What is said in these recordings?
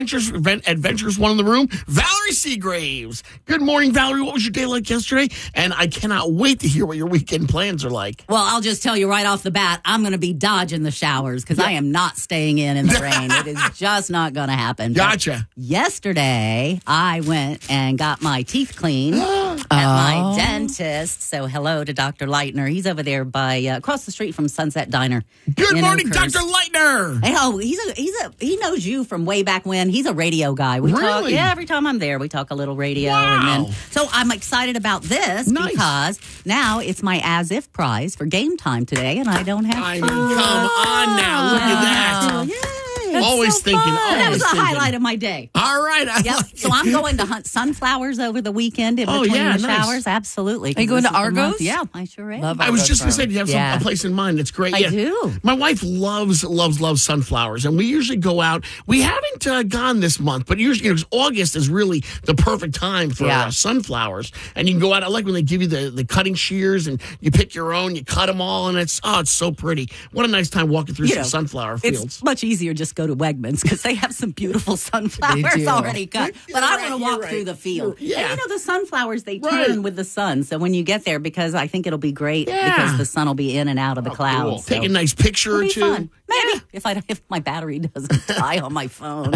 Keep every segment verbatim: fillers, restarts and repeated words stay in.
Adventures, Adventures one in the room, Valerie Seagraves. Good morning, Valerie. What was your day like yesterday? And I cannot wait to hear what your weekend plans are like. Well, I'll just tell you right off the bat, I'm going to be dodging the showers because yeah. I am not staying in in the rain. It is just not going to happen. Gotcha. But yesterday, I went and got my teeth cleaned at my dentist. So hello to Doctor Leitner. He's over there by uh, across the street from Sunset Diner. Good morning, Doctor Leitner. Hey, oh, he's a he's a he knows you from way back when. He's a radio guy. We really? talk, yeah, every time I'm there, we talk a little radio. Wow. And then, so I'm excited about this nice. because now it's my as if prize for game time today, and I don't have I to. mean, come on now. Look at that. Yay. That's always so thinking. fun. Always That was the thinking. highlight of my day. All right. I Yep. like So it. I'm going to hunt sunflowers over the weekend in Oh, between yeah, the nice. showers. Absolutely. Are you going This to is the month. Argos? Yeah, I sure am. Love I was Argos just going to Farm. say, do you have Yeah. some, a place in mind? It's great. I yeah. do. My wife loves, loves, loves sunflowers, and we usually go out. We haven't uh, gone this month, but usually, you know, 'cause August is really the perfect time for Yeah. uh, sunflowers. And you can go out. I like when they give you the, the cutting shears, and you pick your own, you cut them all, and it's, oh, it's so pretty. What a nice time walking through You some know, sunflower fields. It's much easier just go to Wegmans because they have some beautiful sunflowers They do. already cut. You're But I right, want to you're walk right. through the field. You're- yeah. And you know, the sunflowers, they turn Right. with the sun. So when you get there, because I think it'll be great Yeah. because the sun will be in and out of the Oh, clouds. cool. So Take a nice picture it'll or be two. fun. Maybe if I if my battery doesn't die on my phone.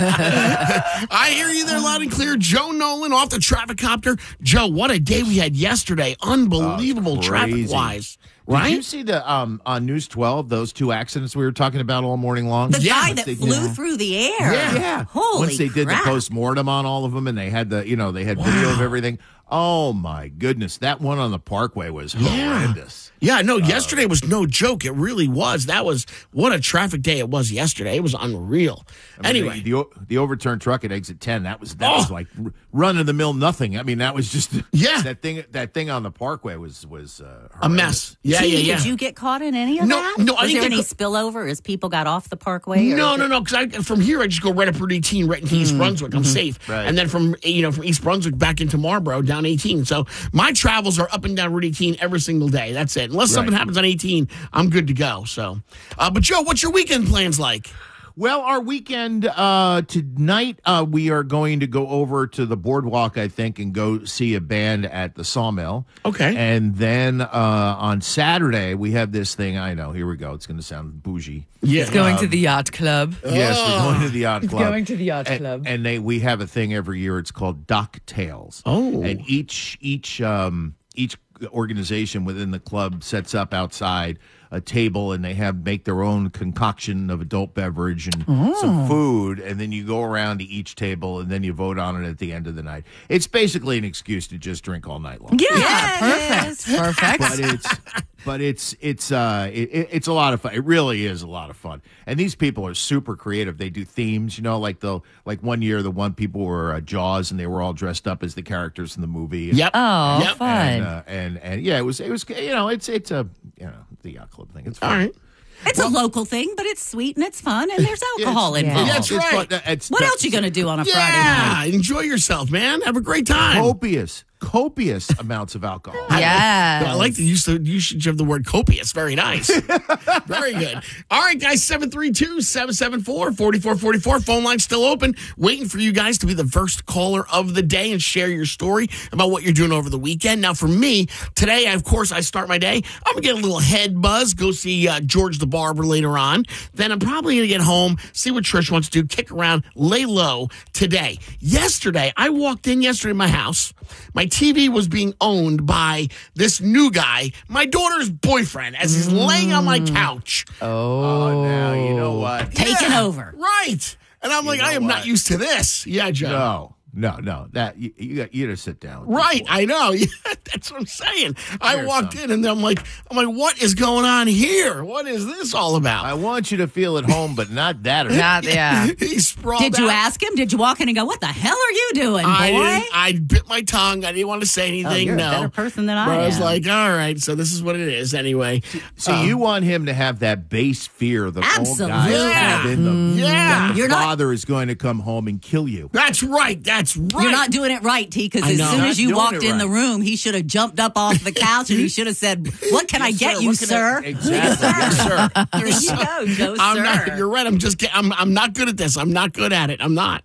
I hear you there loud and clear. Joe Nolan off the traffic copter. Joe, what a day we had yesterday. Unbelievable Oh, it's traffic crazy. wise. Did Right? you see the um on News twelve those two accidents we were talking about all morning long? The Yeah, guy Once that they- flew yeah. through the air. Yeah. Holy Once they did crap. the post-mortem on all of them and they had the, you know, they had video of everything. Oh, my goodness. That one on the Parkway was Yeah. horrendous. Yeah, no, yesterday was no joke. It really was. That was, what a traffic day it was yesterday. It was unreal. I mean, anyway. the, the, o- the overturned truck at exit ten, that was that Oh. was like r- run of the mill nothing. I mean, that was just Yeah. that thing that thing on the Parkway was was uh, a mess. Yeah, Gee, yeah, yeah. Did you get caught in any of No, that? no, I Was didn't there get any ca- spillover as people got off the Parkway? or No, is no, it- no. Because I from here I just go right up Route eighteen, right into East Brunswick. I'm safe, Right. and then from you know from East Brunswick back into Marlboro down eighteen. So my travels are up and down Route eighteen every single day. That's it. Unless something Right. happens on eighteen, I'm good to go. So, uh, but Joe, what's your weekend plans like? Well, our weekend uh, tonight, uh, we are going to go over to the boardwalk, I think, and go see a band at the Sawmill. Okay. And then uh, on Saturday, we have this thing. I know, here we go. It's going to sound bougie. Yeah, He's going to the yacht club. Yes, we're going to the yacht club. going to the yacht And- club. And they we have a thing every year. It's called Dock Tales. Oh. And each each um each organization within the club sets up outside a table and they have make their own concoction of adult beverage and some food, and then you go around to each table and then you vote on it at the end of the night. It's basically an excuse to just drink all night long. Yeah, Yes. perfect. Perfect. But it's but it's it's uh it, it- it's a lot of fun. It really is a lot of fun. And these people are super creative. They do themes, you know, like the like one year the one people were uh, Jaws and they were all dressed up as the characters in the movie. Yep. Oh, Yep. fun. And, uh, and and yeah, it was it was you know it's it's a you know the yacht club thing. It's fun. All right. It's a local thing, but it's sweet and it's fun, and there's alcohol It's- involved. That's it's right. fun. It's- What else you going to do on a Friday Yeah, night? enjoy yourself, man. Have a great time. copious copious amounts of alcohol. Yes. I like the use of usage of the word copious. Very nice. Very good. All right, guys, seven three two, seven seven four, four four four four. Phone line still open. Waiting for you guys to be the first caller of the day and share your story about what you're doing over the weekend. Now, for me, today, of course, I start my day. I'm going to get a little head buzz, go see uh, George the Barber later on. Then I'm probably going to get home, see what Trish wants to do, kick around, lay low today. Yesterday, I walked in yesterday in my house. My T V was being owned by this new guy, my daughter's boyfriend, as he's laying on my couch. Oh, now you know what? Taking Yeah, over. Right. And I'm like, know I am not what? used to this. Yeah, Joe. No. No, no, that you you got you got to sit down. with Right, this boy. I know. Yeah, that's what I'm saying. I Here, walked son. in and then I'm like, I'm like, what is going on here? What is this all about? I want you to feel at home, but not that. Not, yeah. He sprawled Did you out. ask him? Did you walk in and go, what the hell are you doing, boy? I, didn't- I bit my tongue. I didn't want to say anything. Oh, you're no. a better person than I But I was am. like, all right, so this is what it is anyway. So you want him to have that base fear that all guys Absolutely. have in them. Yeah. That the You're not- father is going to come home and kill you. That's right. That's That's right. You're not doing it right, T, because I as know. soon Not as you doing walked it in the right. room, he should have jumped up off the couch and he should have said, what can I Yes, get sir. you, What can I- sir? Exactly. Yes, sir. There you go, Joe, I'm sir. not, you're right. I'm just. I'm. I'm not good at this. I'm not good at it. I'm not.